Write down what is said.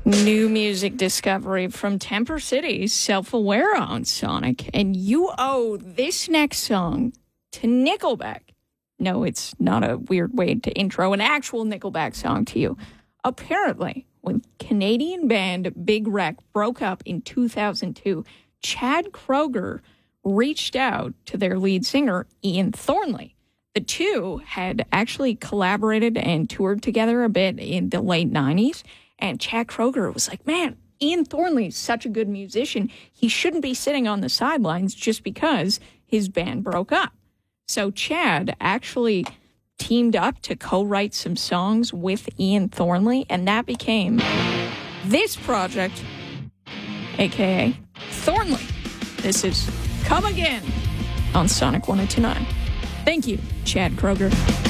New music discovery from Temper City, Self-Aware on Sonic. And you owe this next song to Nickelback. No, it's not a weird way to intro an actual Nickelback song to you. Apparently, when Canadian band Big Wreck broke up in 2002, Chad Kroeger reached out to their lead singer, Ian Thornley. The two had actually collaborated and toured together a bit in the late 90s. And Chad Kroeger was like, man, Ian Thornley is such a good musician. He shouldn't be sitting on the sidelines just because his band broke up. So Chad actually teamed up to co-write some songs with Ian Thornley, and that became this project, a.k.a. Thornley. This is Come Again on Sonic 102.9. Thank you, Chad Kroeger.